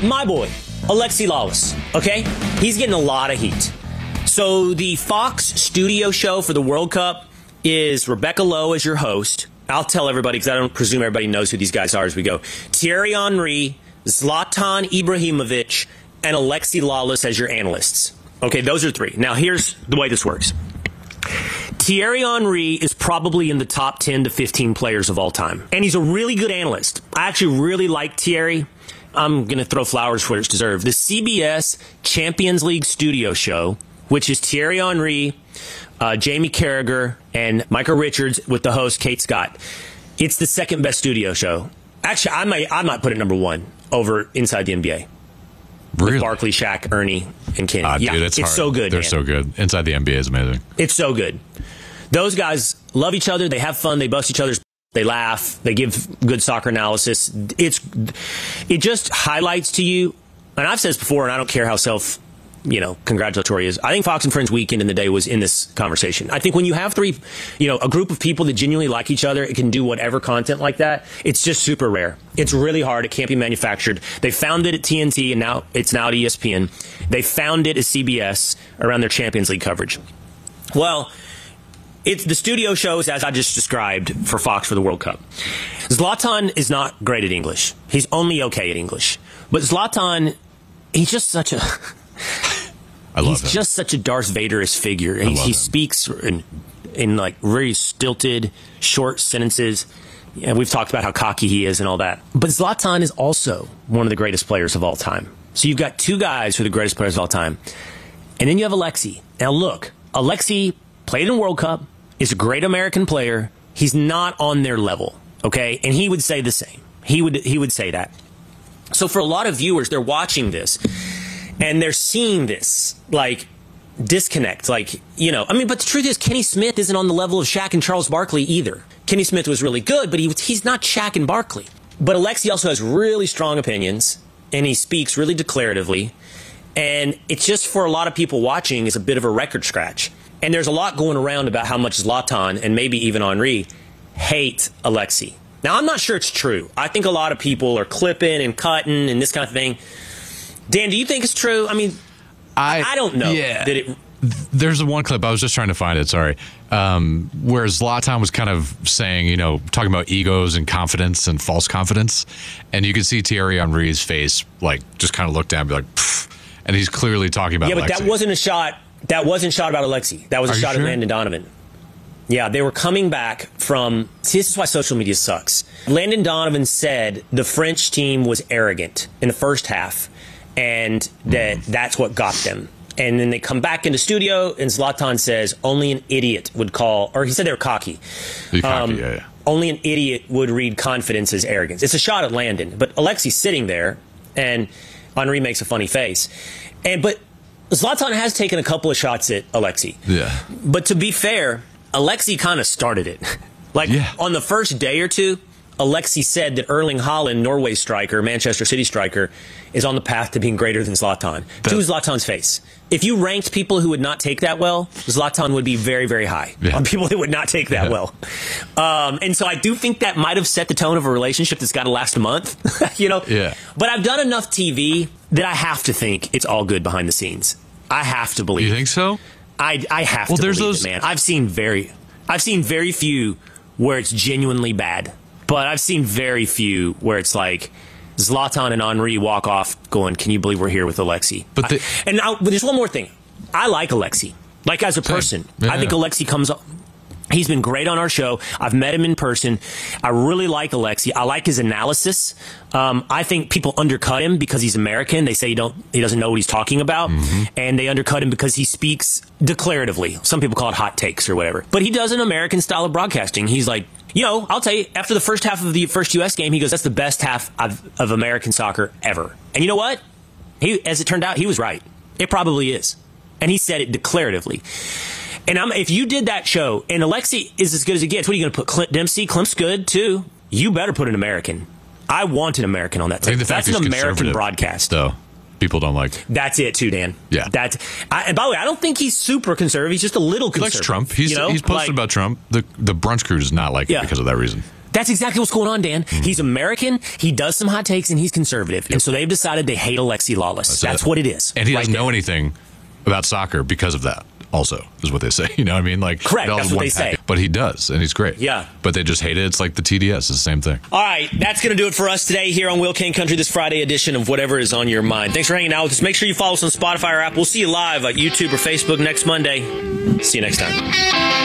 my boy, Alexi Lalas, okay? He's getting a lot of heat. So the Fox studio show for the World Cup is Rebecca Lowe as your host. I'll tell everybody, because I don't presume everybody knows who these guys are as we go. Thierry Henry, Zlatan Ibrahimovic, and Alexi Lalas as your analysts. Okay, those are three. Now, here's the way this works. Thierry Henry is probably in the top 10 to 15 players of all time. And he's a really good analyst. I actually really like Thierry. I'm going to throw flowers where it's deserved. The CBS Champions League studio show, which is Thierry Henry, Jamie Carragher, and Michael Richards with the host Kate Scott. It's the second best studio show. Actually, I might put it number one over Inside the NBA. Really? With Barkley, Shaq, Ernie, and Kenny. Yeah, dude, it's so good. They're so good. Inside the NBA is amazing. It's so good. Those guys love each other. They have fun. They bust each other's. They laugh. They give good soccer analysis. It just highlights to you. And I've said this before, and I don't care how congratulatory is. I think Fox and Friends Weekend in the day was in this conversation. I think when you have a group of people that genuinely like each other, it can do whatever content like that. It's just super rare. It's really hard. It can't be manufactured. They found it at TNT, and now at ESPN. They found it at CBS around their Champions League coverage. Well, it's the studio shows as I just described for Fox for the World Cup. Zlatan is not great at English. He's only okay at English. But Zlatan, he's just such a... He's just such a Darth Vader-ish figure. He speaks in like very stilted, short sentences. And we've talked about how cocky he is and all that. But Zlatan is also one of the greatest players of all time. So you've got two guys who are the greatest players of all time. And then you have Alexi. Now look, Alexi played in World Cup, is a great American player. He's not on their level, okay? And he would say the same. He would say that. So for a lot of viewers, they're watching this. And they're seeing this, like, disconnect. But the truth is, Kenny Smith isn't on the level of Shaq and Charles Barkley either. Kenny Smith was really good, but he's not Shaq and Barkley. But Alexi also has really strong opinions, and he speaks really declaratively. And it's just, for a lot of people watching, is a bit of a record scratch. And there's a lot going around about how much Zlatan, and maybe even Henry, hate Alexi. Now, I'm not sure it's true. I think a lot of people are clipping and cutting and this kind of thing. Dan, do you think it's true? I mean, I don't know. Yeah. There's one clip. I was just trying to find it. Sorry. Where Zlatan was kind of saying, talking about egos and confidence and false confidence. And you can see Thierry Henry's face, like, just kind of look down and be like, pfft. And he's clearly talking about Alexi. Yeah, but that wasn't a shot. That wasn't shot about Alexi. That was a shot at Landon Donovan. Yeah, they were coming back from... See, this is why social media sucks. Landon Donovan said the French team was arrogant in the first half. And that's what got them. And then they come back into studio, and Zlatan says only an idiot would call, or he said they were cocky. Yeah. Only an idiot would read confidence as arrogance. It's a shot at Landon, but Alexi's sitting there, and Henry makes a funny face. But Zlatan has taken a couple of shots at Alexi. Yeah. But to be fair, Alexi kind of started it. On the first day or two, Alexi said that Erling Haaland, Norway striker, Manchester City striker, is on the path to being greater than Zlatan. To Zlatan's face. If you ranked people who would not take that well, Zlatan would be very, very high on people that would not take that well. And so I do think that might have set the tone of a relationship that's got to last a month. Yeah. But I've done enough TV that I have to think it's all good behind the scenes. I have to believe. You think so? I have to believe it, man. I've seen very few where it's genuinely bad. But I've seen very few where it's like Zlatan and Henry walk off going, can you believe we're here with Alexi? But there's one more thing. I like Alexi. Like, as a person. I think Alexi comes up. He's been great on our show. I've met him in person. I really like Alexi. I like his analysis. I think people undercut him because he's American. They say he doesn't know what he's talking about. Mm-hmm. And they undercut him because he speaks declaratively. Some people call it hot takes or whatever. But he does an American style of broadcasting. He's like, I'll tell you, after the first half of the first U.S. game, he goes, that's the best half of American soccer ever. And you know what? As it turned out, he was right. It probably is. And he said it declaratively. And if you did that show, and Alexi is as good as it gets, what are you going to put? Clint Dempsey? Clint's good, too. You better put an American. I want an American on that team. That's an American broadcast. Though. People don't like. That's it, too, Dan. Yeah. And by the way, I don't think he's super conservative. He's just a little conservative. He likes Trump. He's posted about Trump. The brunch crew does not like it because of that reason. That's exactly what's going on, Dan. He's American, he does some hot takes, and he's conservative. And so they've decided they hate Alexi Lawless. That's what it is. And he doesn't know anything about soccer because of that. Also, is what they say. You know what I mean? Like, correct. That's what they say. But he does, and he's great. Yeah. But they just hate it. It's like the TDS. It's the same thing. All right. That's going to do it for us today here on Will King Country, this Friday edition of Whatever Is On Your Mind. Thanks for hanging out with us. Make sure you follow us on Spotify or app. We'll see you live at YouTube or Facebook next Monday. See you next time.